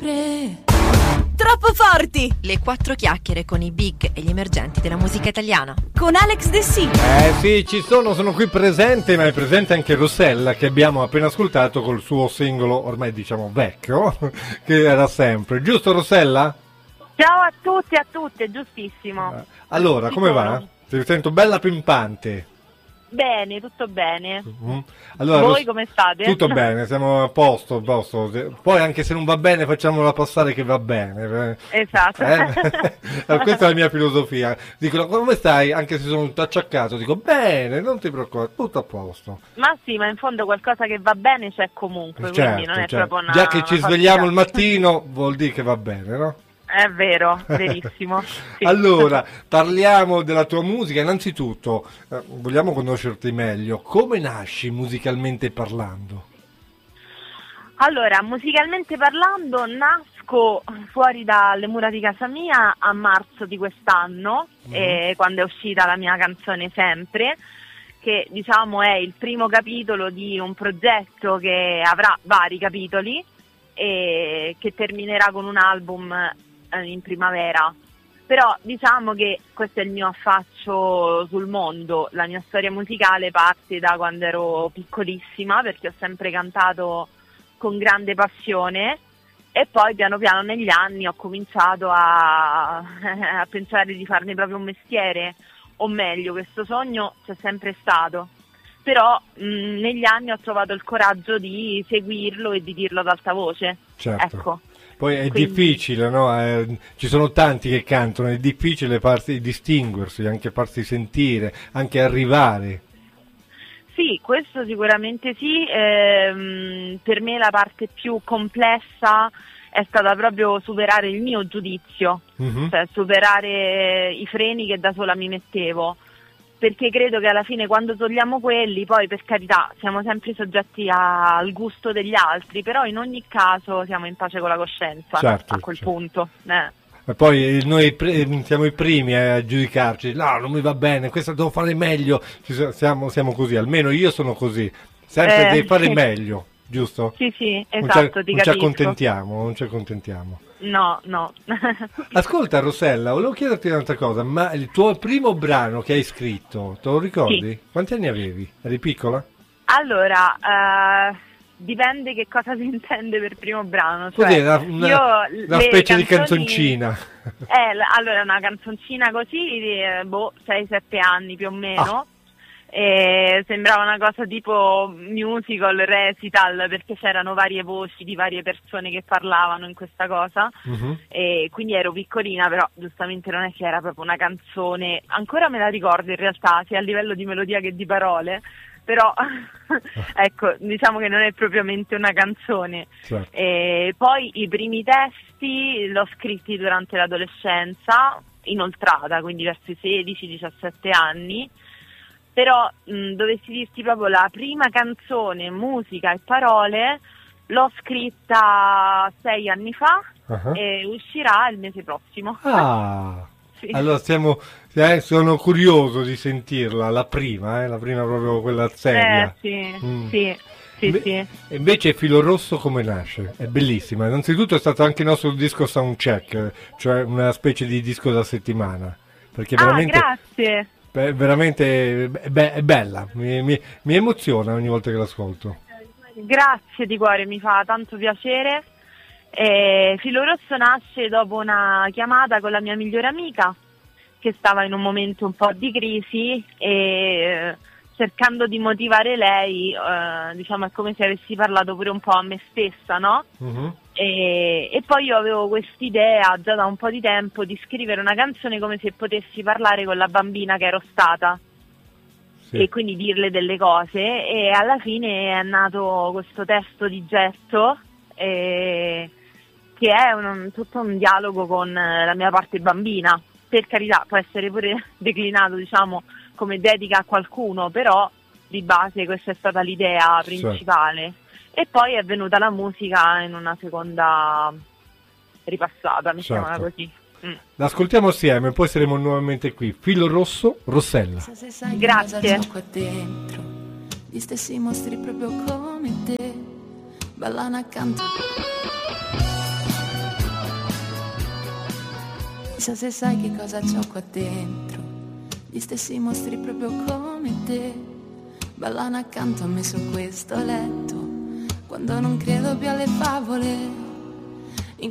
sempre troppo forti. Le 4 chiacchiere con i big e gli emergenti della musica italiana. Con Alex De Sì. Sì, sono qui presente, ma è presente anche Rossella, che abbiamo appena ascoltato col suo singolo, ormai diciamo vecchio, che era sempre. Giusto, Rossella? Ciao a tutti e a tutte, giustissimo. Allora, come va? Ti sento bella pimpante. Bene, tutto bene. Allora, voi come state? Tutto bene, siamo a posto. Poi anche se non va bene facciamola passare che va bene. Esatto. Questa è la mia filosofia. Dicono come stai? Anche se sono tutto acciaccato, dico bene, non ti preoccupare, tutto a posto. Ma sì, ma in fondo qualcosa che va bene c'è comunque, quindi non è proprio una... Già che ci svegliamo il mattino vuol dire che va bene, no? È vero, verissimo. Sì. Allora, parliamo della tua musica. Innanzitutto, vogliamo conoscerti meglio. Come nasci musicalmente parlando? Allora, musicalmente parlando, nasco fuori dalle mura di casa mia a marzo di quest'anno, quando è uscita la mia canzone Sempre, che diciamo è il primo capitolo di un progetto che avrà vari capitoli e che terminerà con un album in primavera. Però diciamo che questo è il mio affaccio sul mondo. La mia storia musicale parte da quando ero piccolissima, perché ho sempre cantato con grande passione, e poi piano piano negli anni ho cominciato a pensare di farne proprio un mestiere, o meglio, questo sogno c'è sempre stato, però negli anni ho trovato il coraggio di seguirlo e di dirlo ad alta voce. Certo. Ecco. Poi è difficile, no? Ci sono tanti che cantano, è difficile distinguersi, anche farsi sentire, anche arrivare. Sì, questo sicuramente sì. Per me la parte più complessa è stata proprio superare il mio giudizio, cioè superare i freni che da sola mi mettevo. Perché credo che alla fine quando togliamo quelli, poi per carità siamo sempre soggetti al gusto degli altri, però in ogni caso siamo in pace con la coscienza, certo, a quel punto. E poi noi siamo i primi a giudicarci, no, non mi va bene, questo devo fare meglio, siamo così, almeno io sono così, sempre devi fare meglio, giusto? Sì, esatto, non ci accontentiamo. No. Ascolta Rossella, volevo chiederti un'altra cosa, ma il tuo primo brano che hai scritto, te lo ricordi? Sì. Quanti anni avevi? Eri piccola? Allora, dipende che cosa si intende per primo brano. Cioè, cos'è, una specie di canzoncina? Allora, una canzoncina così di 6-7 anni più o meno. Sembrava una cosa tipo musical, recital, perché c'erano varie voci di varie persone che parlavano in questa cosa, e quindi ero piccolina, però giustamente non è che era proprio una canzone, ancora me la ricordo in realtà, sia a livello di melodia che di parole, però ecco, diciamo che non è propriamente una canzone. Certo. E poi i primi testi l'ho scritti durante l'adolescenza, inoltrata, quindi verso i 16-17 anni. Però dovessi dirti proprio la prima canzone, musica e parole, l'ho scritta 6 anni fa e uscirà il mese prossimo. Sì. Allora sono curioso di sentirla, la prima proprio quella seria. Sì. Invece Filo Rosso come nasce? È bellissima. Innanzitutto è stato anche il nostro disco soundcheck, cioè una specie di disco da settimana. Perché veramente... grazie! Veramente è bella, mi emoziona ogni volta che l'ascolto. Grazie di cuore, mi fa tanto piacere. Filo Rosso nasce dopo una chiamata con la mia migliore amica, che stava in un momento un po' di crisi, e cercando di motivare lei, diciamo è come se avessi parlato pure un po' a me stessa, no? E poi io avevo quest'idea già da un po' di tempo di scrivere una canzone come se potessi parlare con la bambina che ero stata, e quindi dirle delle cose, e alla fine è nato questo testo di getto che è tutto un dialogo con la mia parte bambina. Per carità, può essere pure declinato, diciamo, come dedica a qualcuno, però di base questa è stata l'idea principale. E poi è venuta la musica in una seconda ripassata, mettiamola così. L'ascoltiamo assieme, poi saremo nuovamente qui. Filo Rosso, Rossella. Grazie. Qua dentro, gli stessi mostri proprio come te, ballano accanto. Chissà se sai che cosa c'ho qua dentro, gli stessi mostri proprio come te, ballano accanto a me su questo letto, quando non credo più alle favole.